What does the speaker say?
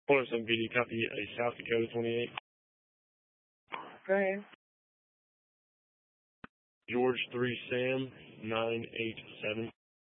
107 BD, copy a South Dakota 28. Go ahead. George 3 Sam 987.